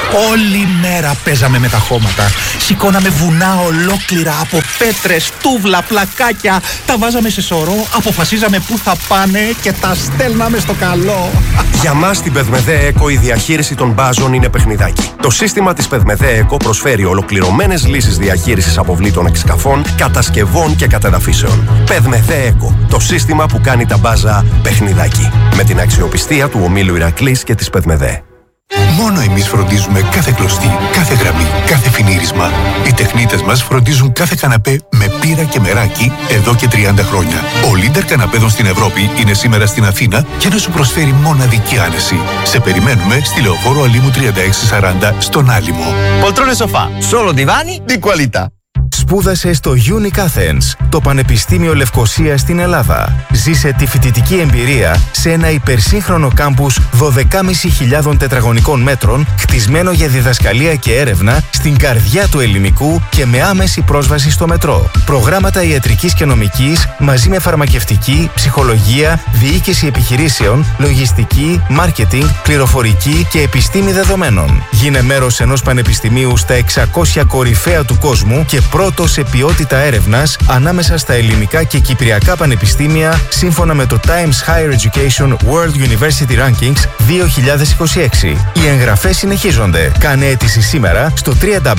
Όλη μέρα παίζαμε με τα χώματα. Σηκώναμε βουνά ολόκληρα από πέτρες, τούβλα, πλακάκια. Τα βάζαμε σε σωρό, αποφασίζαμε πού θα πάνε και τα στέλναμε στο καλό. Για μας στην Πεδμεδέ Eco η διαχείριση των μπάζων είναι παιχνιδάκι. Το σύστημα της Πεδμεδέ Eco προσφέρει ολοκληρωμένες λύσεις διαχείρισης αποβλήτων εξκαφών, κατασκευών και κατεδαφίσεων. Πεδμεδέ Eco, το σύστημα που κάνει τα μπάζα παιχνιδάκι. Με την αξιοπιστία του ομίλου Ηρακλής και της Πεδμεδέ. Μόνο εμείς φροντίζουμε κάθε κλωστή, κάθε γραμμή, κάθε φινίρισμα. Οι τεχνίτες μας φροντίζουν κάθε καναπέ με πύρα και μεράκι εδώ και 30 χρόνια. Ο Λίντερ καναπέδων στην Ευρώπη είναι σήμερα στην Αθήνα για να σου προσφέρει μοναδική άνεση. Σε περιμένουμε στη Λεωφόρο Αλήμου 3640 στον Άλυμο. Poltrone sofà, solo divani di qualità. Σπούδασε στο Unique Athens, το Πανεπιστήμιο Λευκωσίας στην Ελλάδα. Ζήσε τη φοιτητική εμπειρία σε ένα υπερσύγχρονο κάμπους 12.500 τετραγωνικών μέτρων, χτισμένο για διδασκαλία και έρευνα στην καρδιά του ελληνικού και με άμεση πρόσβαση στο μετρό. Προγράμματα ιατρικής και νομικής μαζί με φαρμακευτική, ψυχολογία, διοίκηση επιχειρήσεων, λογιστική, μάρκετινγκ, πληροφορική και επιστήμη δεδομένων. Γίνε μέρος ενός πανεπιστημίου στα 600 κορυφαία του κόσμου και πρώτο σε ποιότητα έρευνας ανάμεσα στα ελληνικά και κυπριακά πανεπιστήμια σύμφωνα με το Times Higher Education World University Rankings 2026. Οι εγγραφές συνεχίζονται. Κάνε αίτηση σήμερα στο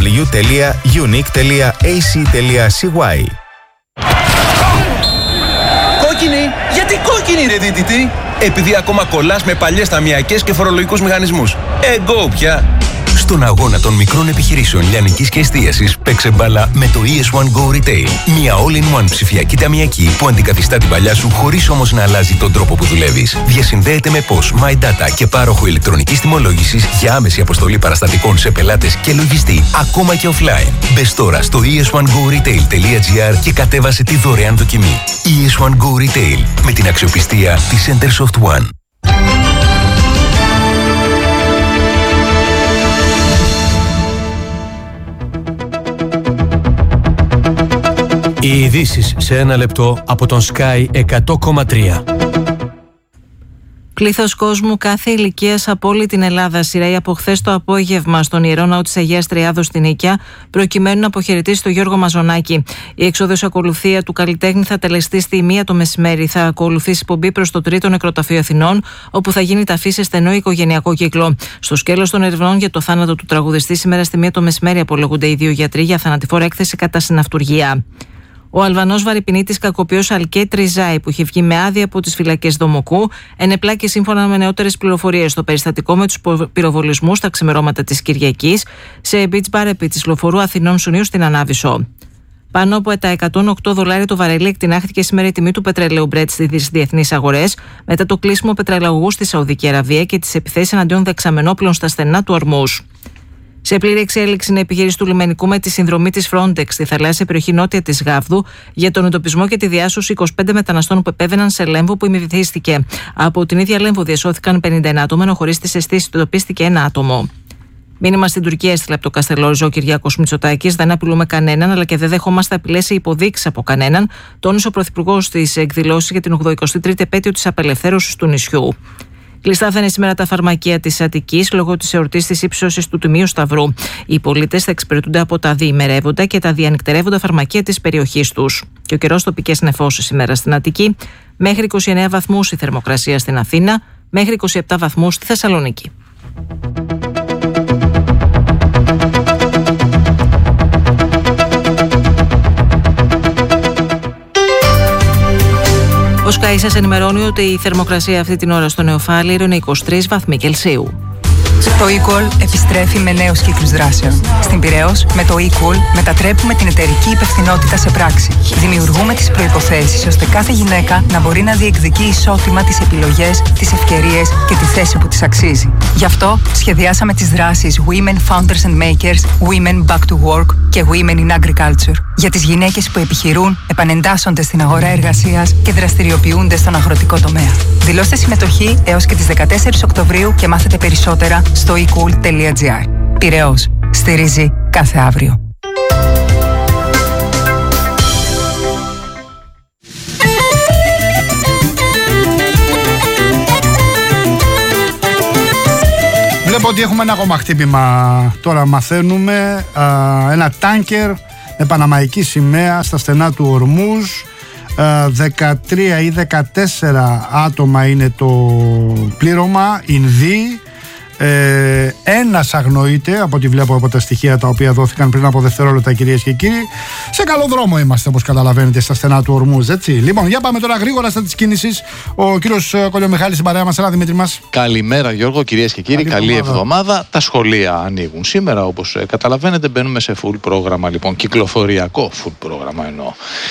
www.unique.ac.cy. Κόκκινη! Γιατί κόκκινη ρε δίτητη? Επειδή ακόμα κολλάς με παλιές ταμιακές και φορολογικούς μηχανισμούς. Εγκώ πια! Στον αγώνα των μικρών επιχειρήσεων λιανικής και εστίασης παίξε μπάλα με το ES1 Go Retail. Μια all-in-one ψηφιακή ταμιακή που αντικαθιστά την παλιά σου χωρίς όμως να αλλάζει τον τρόπο που δουλεύεις. Διασυνδέεται με POS, My Data και πάροχο ηλεκτρονικής τιμολόγησης για άμεση αποστολή παραστατικών σε πελάτες και λογιστή, ακόμα και offline. Μπες τώρα στο es1goretail.gr και κατέβασε τη δωρεάν δοκιμή. ES1 Go Retail με την αξιοπιστία της Centersoft One. Οι ειδήσεις σε ένα λεπτό από τον Sky 100,3. Πλήθος κόσμου κάθε ηλικίας από όλη την Ελλάδα σειραίει από χθες το απόγευμα στον Ιερό Ναό της Αγίας Τριάδος στην Νίκαια, προκειμένου να αποχαιρετήσει τον Γιώργο Μαζονάκη. Η έξοδος ακολουθία του καλλιτέχνη θα τελεστεί στη 1 το μεσημέρι. Θα ακολουθήσει πομπή προς το 3ο Νεκροταφείο Αθηνών, όπου θα γίνει ταφή σε στενό οικογενειακό κύκλο. Στο σκέλος των ερευνών για το θάνατο του τραγουδιστή, σήμερα στη 1 το μεσημέρι απολογούνται οι δύο γιατροί για θανατηφόρα έκθεση κατά συναυτουργία. Ο Αλβανός βαρυπινίτης κακοποιός Αλκέτ Ριζάη, που είχε βγει με άδεια από τις φυλακές Δομοκού, ενεπλάκη σύμφωνα με νεότερες πληροφορίες στο περιστατικό με τους πυροβολισμούς στα ξημερώματα της Κυριακής σε beach bar επί της λεωφορείου Αθηνών Σουνίου στην Ανάβησο. Πάνω από τα $108 το βαρέλι εκτινάχθηκε σήμερα η τιμή του πετρελαίου Brent στις διεθνείς αγορές, μετά το κλείσιμο πετρελαγωγού στη Σαουδική Αραβία και τις επιθέσεις εναντίον δεξαμενόπλων στα στενά του Ορμούς. Σε πλήρη εξέλιξη είναι η επιχείρηση του λιμενικού με τη συνδρομή της Frontex στη θαλάσσια περιοχή νότια της Γάβδου για τον εντοπισμό και τη διάσωση 25 μεταναστών που επέβαιναν σε Λέμβο που ημιβυθίστηκε. Από την ίδια Λέμβο διασώθηκαν 51 άτομα, ενώ χωρίς τις αισθήσεις εντοπίστηκε ένα άτομο. Μήνυμα στην Τουρκία έστειλε από το Καστελόριζο ο Κυριάκος Μητσοτάκης: δεν απειλούμε κανέναν, αλλά και δεν δεχόμαστε απειλές ή υποδείξεις από κανέναν, τόνισε ο Πρωθυπουργός στις εκδηλώσεις για την 83η επέτειο της απελευθέρωσης του νησιού. Κλειστά θα είναι σήμερα τα φαρμακεία της Αττικής λόγω της εορτής της ύψωσης του Τιμίου Σταυρού. Οι πολίτες θα εξυπηρετούνται από τα διημερεύοντα και τα διανυκτερεύοντα φαρμακεία της περιοχής τους. Και ο καιρός, τοπικές νεφώσεις σήμερα στην Αττική, μέχρι 29 βαθμούς η θερμοκρασία στην Αθήνα, μέχρι 27 βαθμούς στη Θεσσαλονίκη. Ο Sky σας ενημερώνει ότι η θερμοκρασία αυτή την ώρα στο Νεοφάλιρο είναι 23 βαθμοί Κελσίου. Το eCall επιστρέφει με νέους κύκλους δράσεων. Στην Πειραιώς, με το eCall μετατρέπουμε την εταιρική υπευθυνότητα σε πράξη. Δημιουργούμε τις προϋποθέσεις ώστε κάθε γυναίκα να μπορεί να διεκδικεί ισότιμα τις επιλογές, τις ευκαιρίες και τη θέση που της αξίζει. Γι' αυτό σχεδιάσαμε τις δράσεις Women Founders and Makers, Women Back to Work και Women in Agriculture. Για τις γυναίκες που επιχειρούν, επανεντάσσονται στην αγορά εργασίας και δραστηριοποιούνται στον αγροτικό τομέα. Δηλώστε συμμετοχή έως και τις 14 Οκτωβρίου και μάθετε περισσότερα στο ecool.gr. Πειραιώς. Στηρίζει κάθε αύριο. Βλέπω ότι έχουμε ένα ακόμα χτύπημα. Τώρα μαθαίνουμε ένα τάνκερ με παναμαϊκή σημαία στα στενά του Ορμούζ. 13 ή 14 άτομα είναι το πλήρωμα, Ινδοί. Ένας αγνοείται από ό,τι βλέπω από τα στοιχεία τα οποία δόθηκαν πριν από δευτερόλεπτα, κυρίες και κύριοι. Σε καλό δρόμο είμαστε, όπως καταλαβαίνετε, στα στενά του Ορμούζ, έτσι. Λοιπόν, για πάμε τώρα γρήγορα στα της κίνησης. Ο κύριος Κολιομιχάλης στην παρέα μας. Έλα, Δημήτρη μας. Καλημέρα, Γιώργο, κυρίες και κύριοι. Καλή εβδομάδα. Τα σχολεία ανοίγουν σήμερα, όπως καταλαβαίνετε. Μπαίνουμε σε full πρόγραμμα, λοιπόν, κυκλοφοριακό full πρόγραμμα εννοώ.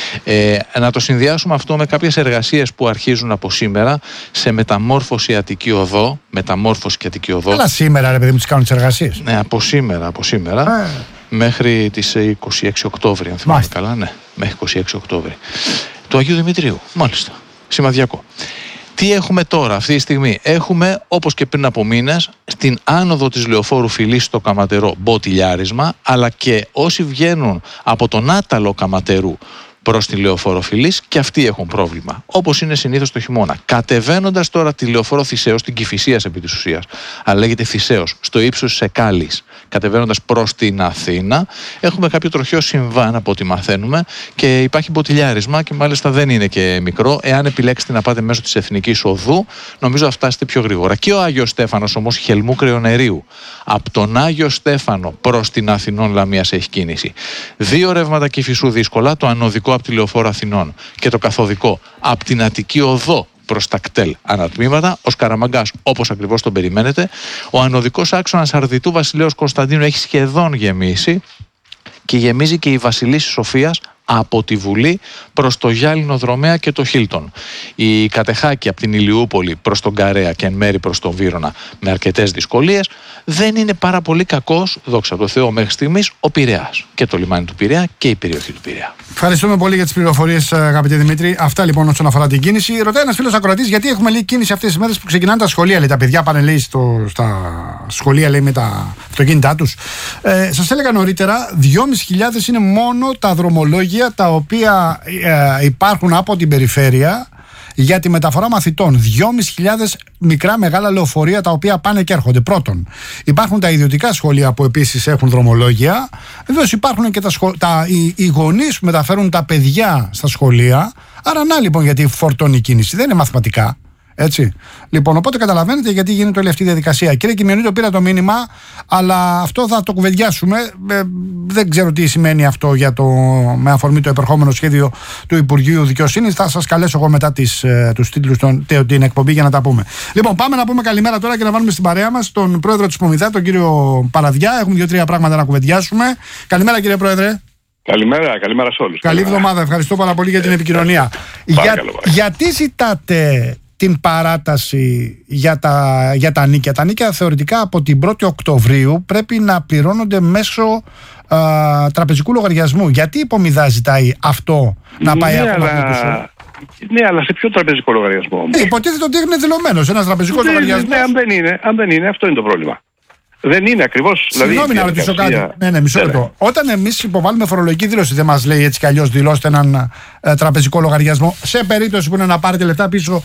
Να το συνδυάσουμε αυτό με κάποιες εργασίες που αρχίζουν από σήμερα σε μεταμόρφωση Αττική Οδό. Μεταμόρφωση και Αττική Οδό. Αλλά σήμερα, ρε παιδί μου, τις κάνουν τις εργασίες. Ναι, από σήμερα. Μέχρι τις 26 Οκτώβρη, αν θυμάμαι καλά. Ναι, μέχρι 26 Οκτώβρη. Του Αγίου Δημητρίου, μάλιστα. Σημαδιακό. Τι έχουμε τώρα, αυτή τη στιγμή? Έχουμε, όπως και πριν από μήνες, στην άνοδο της Λεωφόρου Φιλής στο Καματερό μποτιλιάρισμα, αλλά και όσοι βγαίνουν από τον άταλο Καματερού προς τη Λεωφόρο Φιλής και αυτοί έχουν πρόβλημα. Όπως είναι συνήθως το χειμώνα. Κατεβαίνοντας τώρα τη Λεωφόρο Θησέως, την Κηφισίας επί της ουσίας, αλλά λέγεται Θησέως, στο ύψος της Εκάλης, κατεβαίνοντας προς την Αθήνα, έχουμε κάποιο τροχαίο συμβάν από ό,τι μαθαίνουμε και υπάρχει μποτιλιάρισμα και μάλιστα δεν είναι και μικρό. Εάν επιλέξετε να πάτε μέσω της Εθνικής Οδού, νομίζω θα φτάσετε πιο γρήγορα. Και ο Άγιος Στέφανος όμως, Χελμού Κρεονερίου, από τον Άγιο Στέφανο προς την Αθηνών Λαμίας έχει κίνηση. 2 ρεύματα Κηφισού δύσκολα, το ανωδικό από τη Λεωφόρο Αθηνών και το καθοδικό από την Αττική Οδό προς τα κτέλ ανατμήματα. Ο Σκαραμαγκάς, όπως ακριβώς τον περιμένετε. Ο ανωδικός άξονας Αρδιτού Βασιλέως Κωνσταντίνου έχει σχεδόν γεμίσει και γεμίζει και η Βασιλίσσης Σοφίας από τη Βουλή προς το Γυάλινο Δρομέα και το Χίλτον. Η Κατεχάκη από την Ηλιούπολη προς τον Καρέα και εν μέρη προς τον Βύρωνα με αρκετές δυσκολίες. Δεν είναι πάρα πολύ κακός, δόξα τω Θεώ, μέχρι στιγμής ο Πειραιάς και το λιμάνι του Πειραιά και η περιοχή του Πειραιά. Ευχαριστούμε πολύ για τις πληροφορίες, αγαπητέ Δημήτρη. Αυτά λοιπόν όσον αφορά την κίνηση. Ρωτάει ένας φίλος ακροατής γιατί έχουμε λίγη κίνηση αυτές τις μέρες που ξεκινάνε τα σχολεία. Λέει, τα παιδιά πάνε, λέει, στα σχολεία, λέει, με τα αυτοκίνητά τους. Σας έλεγα νωρίτερα, 2.500 είναι μόνο τα δρομολόγια τα οποία υπάρχουν από την περιφέρεια για τη μεταφορά μαθητών. 2.500 μικρά μεγάλα λεωφορεία τα οποία πάνε και έρχονται. Πρώτον, υπάρχουν τα ιδιωτικά σχολεία που επίσης έχουν δρομολόγια. Βεβαίως υπάρχουν και οι γονείς που μεταφέρουν τα παιδιά στα σχολεία. Άρα να λοιπόν γιατί φορτώνει η κίνηση. Δεν είναι μαθηματικά. Έτσι. Λοιπόν, οπότε καταλαβαίνετε γιατί γίνεται όλη αυτή η διαδικασία. Κύριε Κιμιονίδη, πήρα το μήνυμα, αλλά αυτό θα το κουβεντιάσουμε. Δεν ξέρω τι σημαίνει αυτό με αφορμή το επερχόμενο σχέδιο του Υπουργείου Δικαιοσύνης. Θα σας καλέσω εγώ μετά τους τίτλους την εκπομπή για να τα πούμε. Λοιπόν, πάμε να πούμε καλημέρα τώρα και να βάλουμε στην παρέα μας τον πρόεδρο της Πομιδά, τον κύριο Παραδιά. Έχουμε 2-3 πράγματα να κουβεντιάσουμε. Καλημέρα, κύριε Πρόεδρε. Καλημέρα σε όλους. Καλή εβδομάδα. Ευχαριστώ πάρα πολύ για την επικοινωνία. Γιατί ζητάτε την παράταση για τα νίκια? Τα νίκια θεωρητικά από την 1η Οκτωβρίου πρέπει να πληρώνονται μέσω τραπεζικού λογαριασμού. Γιατί η Πομιδά ζητάει αυτό να πάει ακόμα πιο πίσω? Ναι, αλλά σε ποιο τραπεζικό λογαριασμό? Υποτίθεται ότι είναι δηλωμένος ένας τραπεζικός λογαριασμός. Αν δεν είναι, αυτό είναι το πρόβλημα. Δεν είναι ακριβώς. Συγγνώμη να ρωτήσω κάτι. Ναι, μισό λεπτό. Όταν εμείς υποβάλλουμε φορολογική δήλωση, δεν μας λέει έτσι κι αλλιώς δηλώστε έναν τραπεζικό λογαριασμό σε περίπτωση που είναι να πάρετε λεφτά πίσω?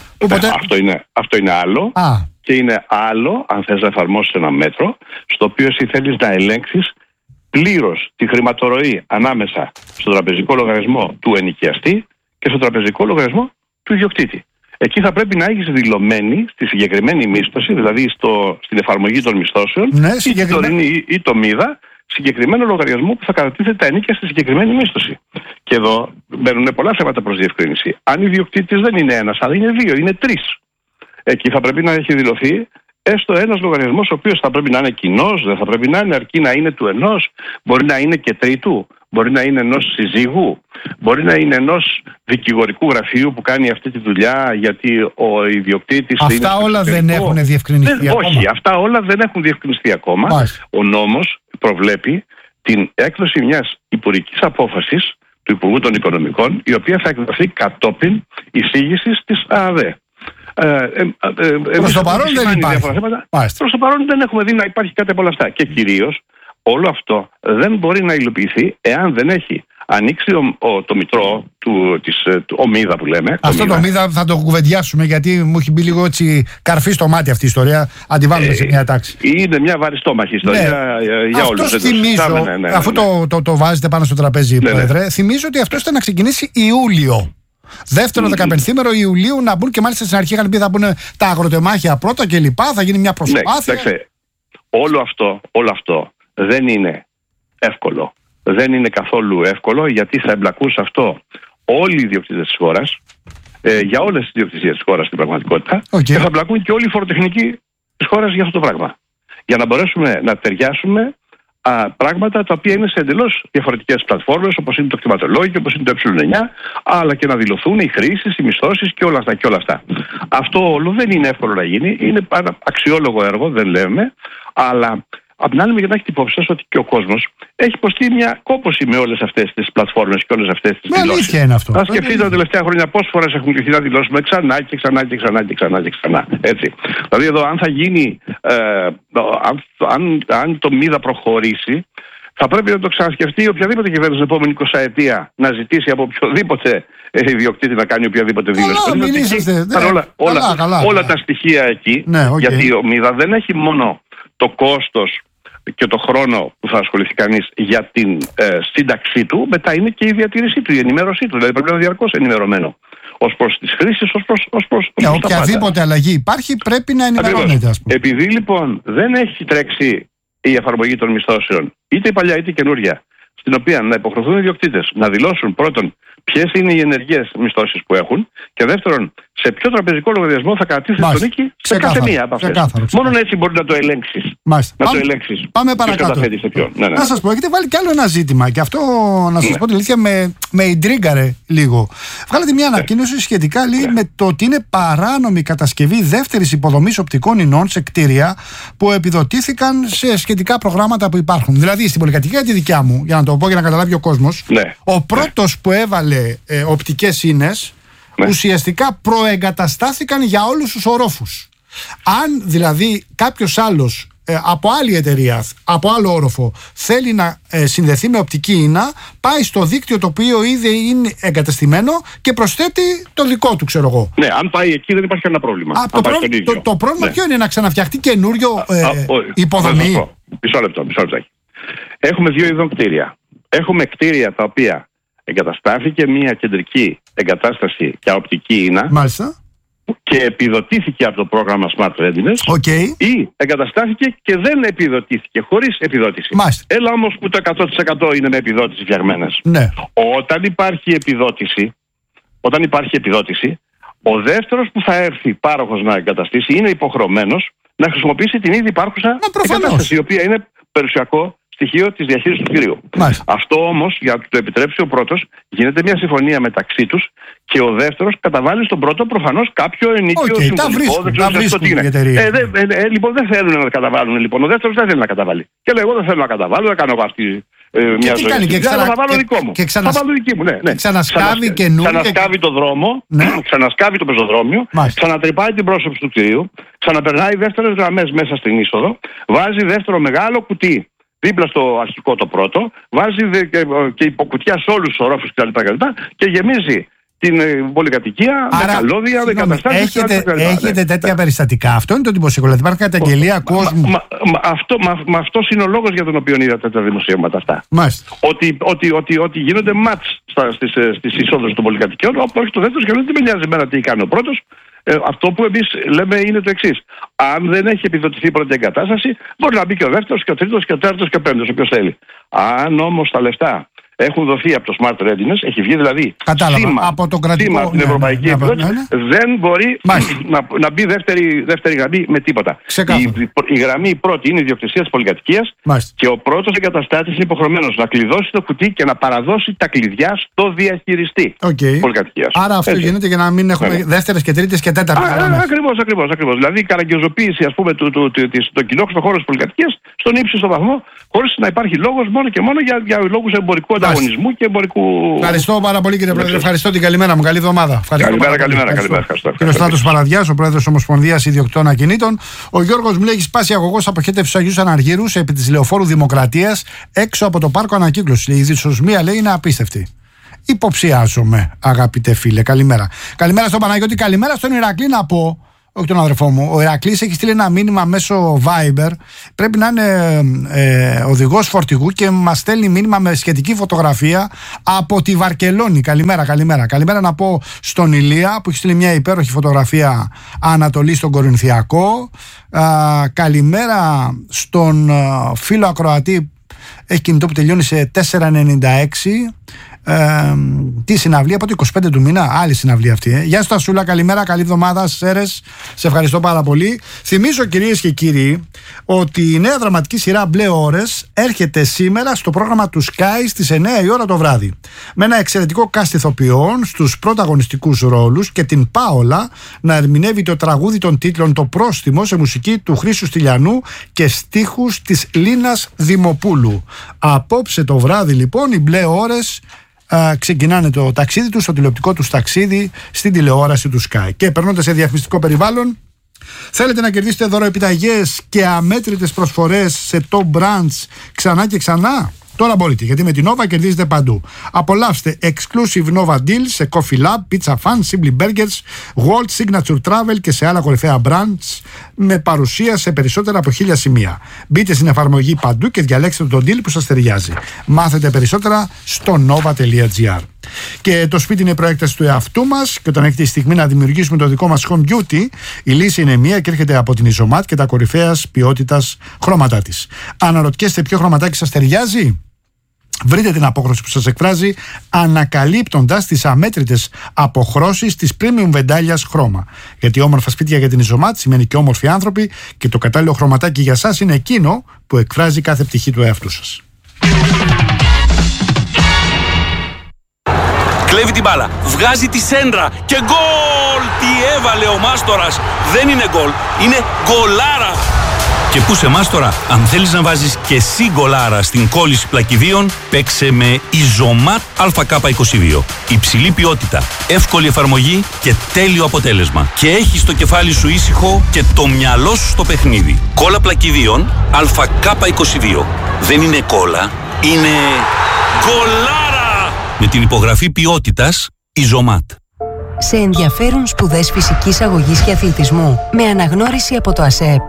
Αυτό είναι άλλο. Και είναι άλλο αν θες να εφαρμόσεις ένα μέτρο στο οποίο εσύ θέλεις να ελέγξεις πλήρως τη χρηματορροή ανάμεσα στον τραπεζικό λογαριασμό του ενοικιαστή και στον τραπεζικό λογαριασμό του ιδιοκτήτη. Εκεί θα πρέπει να έχεις δηλωμένη στη συγκεκριμένη μίσθωση, δηλαδή στην εφαρμογή των μισθώσεων, ή το ΜΙΔΑ, συγκεκριμένο λογαριασμό που θα κατατίθεται τα ενίκια στη συγκεκριμένη μίσθωση. Και εδώ μπαίνουν πολλά θέματα προς διευκρίνηση. Αν ιδιοκτήτης δεν είναι ένας, αλλά είναι 2, είναι 3. Εκεί θα πρέπει να έχει δηλωθεί έστω ένας λογαριασμός, ο οποίος θα πρέπει να είναι κοινός, δεν θα πρέπει να είναι, αρκεί να είναι του ενός, μπορεί να είναι και τρίτου, μπορεί να είναι ενός συζύγου, μπορεί να είναι ενός δικηγορικού γραφείου που κάνει αυτή τη δουλειά γιατί ο ιδιοκτήτης. Αυτά όλα δεν έχουν διευκρινιστεί ακόμα. Όχι, αυτά όλα δεν έχουν διευκρινιστεί ακόμα. Ο νόμος προβλέπει την έκδοση μιας υπουργικής απόφασης του Υπουργού των Οικονομικών, η οποία θα εκδοθεί κατόπιν εισήγησης της ΑΔΕ. Προς το παρόν δεν υπάρχει. Προς το παρόν δεν έχουμε δει να υπάρχει κάτι από όλα αυτά. Και κυρίως Όλο αυτό δεν μπορεί να υλοποιηθεί εάν δεν έχει ανοίξει το μητρό της ομίδα που λέμε. Αυτό το ομίδα θα το κουβεντιάσουμε, γιατί μου έχει μπει λίγο έτσι καρφί στο μάτι αυτή η ιστορία. Αντιβάλλουμε σε μια τάξη. Είναι μια βαριστόμαχη ιστορία για όλους. Θυμίζω, αφού το βάζετε πάνω στο τραπέζι, Πρόεδρε, θυμίζω ότι αυτό ήταν να ξεκινήσει Ιούλιο. Δεύτερο 15ήμερο Ιουλίου να μπουν, και μάλιστα στην αρχή είχαν πει θα μπουν τα αγροτεμάχια πρώτα και λοιπά, θα γίνει μια προσπάθεια. Όλο αυτό δεν είναι εύκολο. Δεν είναι καθόλου εύκολο, γιατί θα εμπλακούν σε αυτό όλοι οι ιδιοκτήτες της χώρας, για όλες τις ιδιοκτησίες της χώρας στην πραγματικότητα, και θα εμπλακούν και όλοι οι φοροτεχνικοί της χώρας για αυτό το πράγμα. Για να μπορέσουμε να ταιριάσουμε πράγματα τα οποία είναι σε εντελώς διαφορετικές πλατφόρμες, όπως είναι το κτηματολόγιο, όπως είναι το ε9, αλλά και να δηλωθούν οι χρήσεις, οι μισθώσεις και όλα αυτά. Αυτό όλο δεν είναι εύκολο να γίνει. Είναι ένα αξιόλογο έργο, δεν λέμε, αλλά απ' την άλλη, για να έχετε υπόψη σας ότι και ο κόσμος έχει υποστεί μια κόπωση με όλες αυτές τις πλατφόρμες και όλες αυτές τις δηλώσεις. Αν σκεφτείτε τα τελευταία χρόνια πόσες φορές έχουν κληθεί να δηλώσουμε ξανά και ξανά. Έτσι. Δηλαδή, εδώ, αν θα γίνει, αν το ΜΙΔΑ προχωρήσει, θα πρέπει να το ξανασκεφτεί οποιαδήποτε κυβέρνηση την επόμενη 20 ετία να ζητήσει από οποιοδήποτε ιδιοκτήτη να κάνει οποιαδήποτε δήλωση. Όλα τα στοιχεία εκεί, γιατί ο ΜΙΔΑ δεν έχει μόνο το κόστος και το χρόνο που θα ασχοληθεί κανείς για την σύνταξή του, μετά είναι και η διατήρησή του, η ενημέρωσή του. Δηλαδή πρέπει να είναι διαρκώς ενημερωμένο ως προς τις χρήσεις, ως προς οποιαδήποτε αλλαγή υπάρχει πρέπει να ενημερώνεται, ας πούμε. Επειδή λοιπόν δεν έχει τρέξει η εφαρμογή των μισθώσεων, είτε η παλιά είτε η καινούρια, στην οποία να υποχρεωθούν οι ιδιοκτήτες να δηλώσουν πρώτον ποιες είναι οι ενεργές μισθώσεις που έχουν, και δεύτερον σε ποιο τραπεζικό λογαριασμό θα κατατίθεται το νίκη σε κάθε μία από αυτές. Μόνο έτσι μπορεί να το ελέγξεις. Το ελέγξεις. Πάμε παρακάτω. Να σας πω, έχετε βάλει κι άλλο ένα ζήτημα, και αυτό να σας πω την αλήθεια με ιντρίγκαρε λίγο. Βγάλατε μια ανακοίνωση σχετικά με το ότι είναι παράνομη κατασκευή δεύτερης υποδομής οπτικών ινών σε κτίρια που επιδοτήθηκαν σε σχετικά προγράμματα που υπάρχουν. Δηλαδή στην πολυκατοικία τη δικιά μου, για να το πω για να καταλάβει ο κόσμος, ο πρώτος που έβαλε οπτικές ίνες ουσιαστικά προεγκαταστάθηκαν για όλους τους ορόφους. Αν δηλαδή κάποιος άλλος από άλλη εταιρεία, από άλλο όροφο, θέλει να συνδεθεί με οπτική ίνα, πάει στο δίκτυο το οποίο ήδη είναι εγκαταστημένο και προσθέτει το δικό του, ξέρω εγώ. Ναι, αν πάει εκεί δεν υπάρχει κανένα πρόβλημα. Το πρόβλημα ποιο είναι, να ξαναφτιαχτεί καινούριο υποδομή? Μισό λεπτό. Έχουμε δύο ειδών κτίρια. Έχουμε κτίρια τα οποία εγκαταστάθηκε μια κεντρική εγκατάσταση για οπτική ίνα. Μάλιστα. Και επιδοτήθηκε από το πρόγραμμα Smart Readiness. Ή εγκαταστάθηκε και δεν επιδοτήθηκε, χωρίς επιδότηση. Μάλιστα. Έλα όμως που το 100% είναι με επιδότηση φτιαγμένες. Ναι. Όταν υπάρχει επιδότηση, ο δεύτερος που θα έρθει πάροχος να εγκαταστήσει είναι υποχρεωμένος να χρησιμοποιήσει την ήδη υπάρχουσα εγκατάσταση, η οποία είναι περιουσιακό στοιχείο της διαχείρισης του κτηρίου. Αυτό όμως, για να το επιτρέψει ο πρώτος, γίνεται μια συμφωνία μεταξύ τους και ο δεύτερος καταβάλει στον πρώτο προφανώς κάποιο ενίκιο συμβολικό. Τα βρίσκουν οι εταιρείες. Λοιπόν, δεν θέλουν να καταβάλουν. Λοιπόν, ο δεύτερος δεν θέλει να καταβάλει. Και λέει: εγώ δεν θέλω να καταβάλω, δεν κάνω εγώ αυτή μια ζωή. Θα βάλω δικό μου. Θα βάλω δική μου, ναι. Ξανασκάβει Ξανασκάβει το δρόμο, ξανασκάβει το πεζοδρόμιο, ξανατρυπάει την πρόσωψη του κτηρίου, ξαναπερνάει δεύτερες γραμμές μέσα στην είσοδο, βάζει δεύτερο μεγάλο κουτί δίπλα στο αρχικό το πρώτο, βάζει και υποκουτιά σε όλους τους ορόφους κτλ. Και γεμίζει την πολυκατοικία με καλώδια, με καταστάσεις. Έχετε τέτοια περιστατικά? Αυτό είναι το εντυπωσιακό. Υπάρχει καταγγελία κόσμου. Αυτός είναι ο λόγος για τον οποίο είδατε τα δημοσίευματα αυτά. Ότι γίνονται μάτς στις εισόδους των πολυκατοικιών, όπου όχι το δεύτερο και δεν με νοιάζει εμένα τι κάνει ο πρώτος. Αυτό που εμείς λέμε είναι το εξής. Αν δεν έχει επιδοτηθεί η πρώτη εγκατάσταση, μπορεί να μπει και ο δεύτερος και ο τρίτος και ο τέταρτος και ο πέμπτος, όποιος θέλει. Αν όμως τα λεφτά έχουν δοθεί από το Smart Readiness, έχει βγει δηλαδή από το κρατικό, την ευρωπαϊκή επιδότηση, δεν μπορεί να μπει δεύτερη γραμμή με τίποτα. Η γραμμή πρώτη είναι η ιδιοκτησία της πολυκατοικίας και ο πρώτος εγκαταστάτης είναι υποχρεωμένος να κλειδώσει το κουτί και να παραδώσει τα κλειδιά στο διαχειριστή της πολυκατοικίας. Άρα αυτό γίνεται για να μην έχουμε δεύτερες και τρίτες και τέταρτες γραμμές. Ακριβώς. Δηλαδή η καραγκιοζοποίηση, ας πούμε, το κοινόχρηστο χώρο της πολυκατοικίας στον ύψιστο βαθμό, χωρίς να υπάρχει λόγος μόνο και μόνο για λόγους εμπορικού ανταγωνισμού. ανταγωνισμού και εμπορικού. Ευχαριστώ πάρα πολύ, κύριε Πρόεδρε. Ευχαριστώ, την καλημέρα μου. Καλή εβδομάδα. Καλημέρα. Κύριο Στράτος Παραδιάς, ο Πρόεδρος Ομοσπονδίας Ιδιοκτητών Ακινήτων. Ο Γιώργος μου λέει: έχει σπάσει αγωγός αποχέτευσης Αγίους Αναργύρους επί της Λεωφόρου Δημοκρατίας έξω από το πάρκο ανακύκλωσης. Η δυσοσμία, λέει, είναι απίστευτη. Υποψιάζομαι, αγαπητέ φίλε. Καλημέρα. Καλημέρα στον Παναγιώτη, καλημέρα στον Ηρακλή να πω. Όχι τον αδερφό μου. Ο Ηρακλής έχει στείλει ένα μήνυμα μέσω Viber. Πρέπει να είναι οδηγός φορτηγού και μας στέλνει μήνυμα με σχετική φωτογραφία από τη Βαρκελόνη. Καλημέρα. Καλημέρα να πω στον Ηλία που έχει στείλει μια υπέροχη φωτογραφία Ανατολή στον Κορινθιακό. Καλημέρα στον φίλο ακροατή. Έχει κινητό που τελειώνει σε 496. Τι συναυλία, από το 25 του μήνα, άλλη συναυλία αυτή. Γεια σου Τασούλα, καλημέρα, καλή εβδομάδα, Σέρες, σε ευχαριστώ πάρα πολύ. Θυμίζω, κυρίες και κύριοι, ότι η νέα δραματική σειρά Μπλε Ώρες έρχεται σήμερα στο πρόγραμμα του Sky στις 9 η ώρα το βράδυ. Με ένα εξαιρετικό cast ηθοποιών στους πρωταγωνιστικούς ρόλους και την Πάολα να ερμηνεύει το τραγούδι των τίτλων Το Πρόστιμο σε μουσική του Χρήσου Στυλιανού και στίχους της Λίνας Δημοπούλου. Απόψε το βράδυ λοιπόν οι Μπλε Ώρες ξεκινάνε το ταξίδι τους, το τηλεοπτικό τους ταξίδι στην τηλεόραση του Sky. Και περνώντας σε διαφημιστικό περιβάλλον, θέλετε να κερδίσετε δωροεπιταγές και αμέτρητες προσφορές σε top brands ξανά και ξανά? Τώρα μπορείτε, γιατί με την Nova κερδίζετε παντού. Απολαύστε exclusive Nova deals σε Coffee Lab, Pizza Fun, Simply Burgers, Walt, Signature Travel και σε άλλα κορυφαία brands με παρουσία σε περισσότερα από 1000 σημεία. Μπείτε στην εφαρμογή παντού και διαλέξτε τον deal που σας ταιριάζει. Μάθετε περισσότερα στο nova.gr. Και το σπίτι είναι η προέκταση του εαυτού μας και όταν έχετε τη στιγμή να δημιουργήσουμε το δικό μας home beauty, η λύση είναι μία και έρχεται από την Ιζωμάτ και τα κορυφαίας ποιότητας χρώματά της. Αναρωτιέστε ποιο χρωματάκι σας ταιριάζει? Βρείτε την απόχρωση που σας εκφράζει ανακαλύπτοντας τις αμέτρητες αποχρώσεις της premium βεντάλιας χρώμα. Γιατί όμορφα σπίτια για την Ιζωμάτ σημαίνει και όμορφοι άνθρωποι και το κατάλληλο χρωματάκι για σας είναι εκείνο που εκφράζει κάθε πτυχή του εαυτού σας. Κλέβει την μπάλα, βγάζει τη σέντρα και γκολ! Τι έβαλε ο Μάστορας! Δεν είναι γκολ, είναι γκολάρα! Και πού σε Μάστορα, αν θέλεις να βάζεις και εσύ γκολάρα στην κόλληση πλακιδίων, παίξε με Ιζωμάτ ΑΚ22. Υψηλή ποιότητα, εύκολη εφαρμογή και τέλειο αποτέλεσμα. Και έχεις το κεφάλι σου ήσυχο και το μυαλό σου στο παιχνίδι. Κόλλα πλακιδίων ΑΚ22. Δεν είναι κόλλα, είναι γκολάρα! Με την υπογραφή ποιότητας Ιζωμάτ. Σε ενδιαφέρουν σπουδές φυσικής αγωγής και αθλητισμού με αναγνώριση από το ΑΣΕΠ.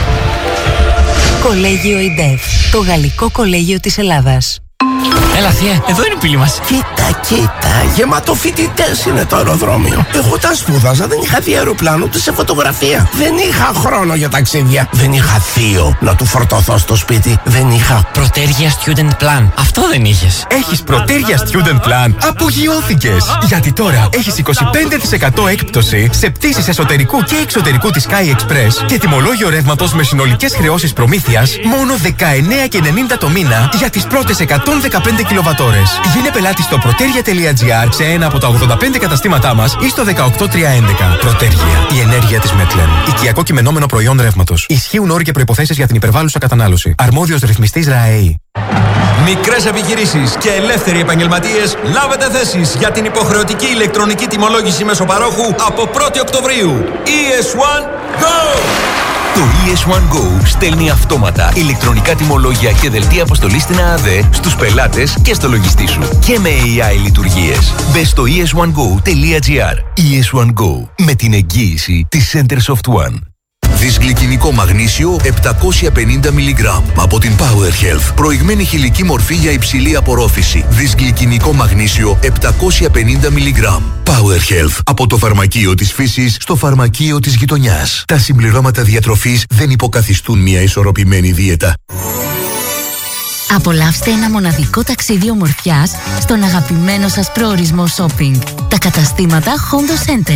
Κολέγιο ΙΝΤΕΦ, το γαλλικό κολέγιο της Ελλάδας. Έλα θεία, εδώ είναι η πύλη μας. Κοίτα, γεμάτο φοιτητές είναι το αεροδρόμιο. Εγώ όταν σπούδαζα δεν είχα δει αεροπλάνο ούτε σε φωτογραφία. Δεν είχα χρόνο για ταξίδια. Δεν είχα θείο να του φορτωθώ στο σπίτι. Δεν είχα Πρωτέργεια Student Plan. Αυτό δεν είχες. Έχεις Πρωτέργεια Student Plan. Απογειώθηκες. Γιατί τώρα έχεις 25% έκπτωση σε πτήσεις εσωτερικού και εξωτερικού της Sky Express και τιμολόγιο ρεύματος με συνολικές χρεώσεις προμήθειας μόνο 19,90 το μήνα για τις πρώτες 115 κιλοβατόρες. Γίνε πελάτη στο protergia.gr σε ένα από τα 85 καταστήματά μας ή στο 18311. Πρωτέργεια. Η ενέργεια της Μέτλεν. Οικιακό κειμενόμενο προϊόν ρεύματος. Ισχύουν όροι και προϋποθέσεις για την υπερβάλλουσα κατανάλωση. Αρμόδιος ρυθμιστής ΡΑΕΗ. Μικρές επιχειρήσεις και ελεύθεροι επαγγελματίες, λάβετε θέσεις για την υποχρεωτική ηλεκτρονική τιμολόγηση μεσοπαρόχου από 1η Οκτωβρίου. ES1 Go! Το ES1 Go στέλνει αυτόματα ηλεκτρονικά τιμολόγια και δελτία αποστολής στην ΑΑΔΕ στους πελάτες και στο λογιστή σου. Και με AI λειτουργίες. Μπες στο es1go.gr. ES1 Go. Με την εγγύηση της Centersoft One. Δυσγλυκινικό μαγνήσιο 750 mg από την Power Health. Προηγμένη χηλική μορφή για υψηλή απορρόφηση. Δυσγλυκινικό μαγνήσιο 750 mg. Power Health. Από το φαρμακείο της φύσης στο φαρμακείο της γειτονιάς. Τα συμπληρώματα διατροφής δεν υποκαθιστούν μια ισορροπημένη δίαιτα. Απολαύστε ένα μοναδικό ταξίδι ομορφιάς στον αγαπημένο σας προορισμό shopping. Τα καταστήματα Hondo Center.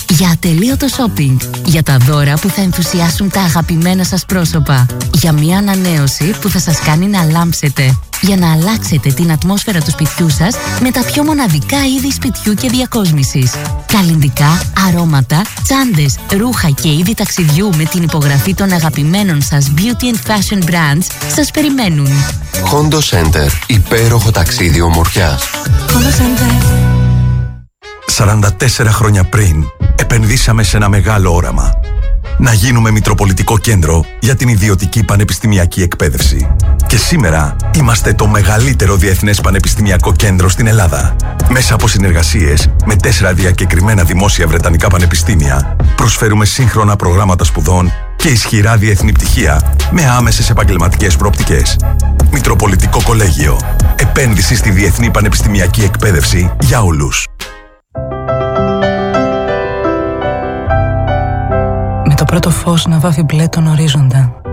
Για ατελείωτο shopping. Για τα δώρα που θα ενθουσιάσουν τα αγαπημένα σας πρόσωπα. Για μια ανανέωση που θα σας κάνει να λάμψετε. Για να αλλάξετε την ατμόσφαιρα του σπιτιού σας με τα πιο μοναδικά είδη σπιτιού και διακόσμησης. Καλλυντικά, αρώματα, τσάντες, ρούχα και είδη ταξιδιού με την υπογραφή των αγαπημένων σας beauty and fashion brands σας περιμένουν. Hondo Center. Υπέροχο ταξίδι ομορφιάς. Hondo Center. 44 χρόνια πριν, επενδύσαμε σε ένα μεγάλο όραμα. Να γίνουμε μητροπολιτικό κέντρο για την ιδιωτική πανεπιστημιακή εκπαίδευση. Και σήμερα είμαστε το μεγαλύτερο διεθνές πανεπιστημιακό κέντρο στην Ελλάδα. Μέσα από συνεργασίες με 4 διακεκριμένα δημόσια βρετανικά πανεπιστήμια, προσφέρουμε σύγχρονα προγράμματα σπουδών και ισχυρά διεθνή πτυχία με άμεσες επαγγελματικές προοπτικές. Μητροπολιτικό Κολέγιο. Επένδυση στη διεθνή πανεπιστημιακή εκπαίδευση για όλους. Με το πρώτο φως να βάφει μπλε τον ορίζοντα.